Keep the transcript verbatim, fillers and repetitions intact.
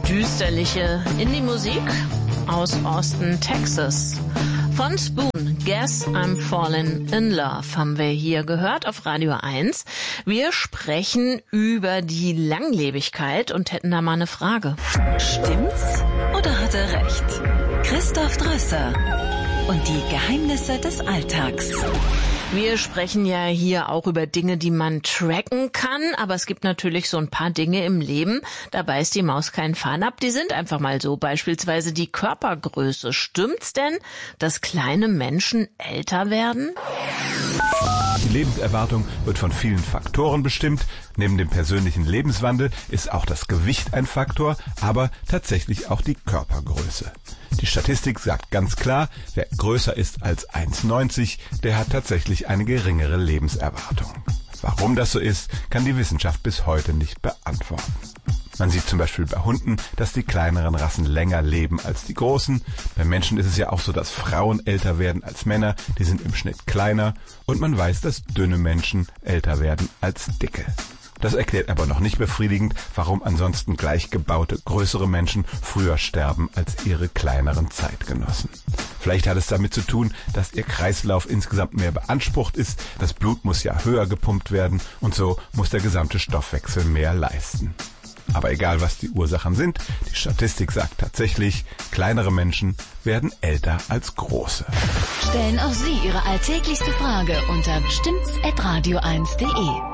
Düsterliche Indie-Musik aus Austin, Texas. Von Spoon, Guess I'm Falling in Love, haben wir hier gehört auf Radio eins. Wir sprechen über die Langlebigkeit und hätten da mal eine Frage. Stimmt's oder hat er recht? Christoph Drösser und die Geheimnisse des Alltags. Wir sprechen ja hier auch über Dinge, die man tracken kann, aber es gibt natürlich so ein paar Dinge im Leben, da beißt die Maus keinen Faden ab, die sind einfach mal so, beispielsweise die Körpergröße. Stimmt's denn, dass kleine Menschen älter werden? Die Lebenserwartung wird von vielen Faktoren bestimmt. Neben dem persönlichen Lebenswandel ist auch das Gewicht ein Faktor, aber tatsächlich auch die Körpergröße. Die Statistik sagt ganz klar, wer größer ist als eins Komma neunzig, der hat tatsächlich eine geringere Lebenserwartung. Warum das so ist, kann die Wissenschaft bis heute nicht beantworten. Man sieht zum Beispiel bei Hunden, dass die kleineren Rassen länger leben als die großen. Bei Menschen ist es ja auch so, dass Frauen älter werden als Männer, die sind im Schnitt kleiner. Und man weiß, dass dünne Menschen älter werden als dicke. Das erklärt aber noch nicht befriedigend, warum ansonsten gleich gebaute, größere Menschen früher sterben als ihre kleineren Zeitgenossen. Vielleicht hat es damit zu tun, dass ihr Kreislauf insgesamt mehr beansprucht ist, das Blut muss ja höher gepumpt werden und so muss der gesamte Stoffwechsel mehr leisten. Aber egal, was die Ursachen sind, die Statistik sagt tatsächlich, kleinere Menschen werden älter als große. Stellen auch Sie Ihre alltäglichste Frage unter stimmt's at radio eins punkt de.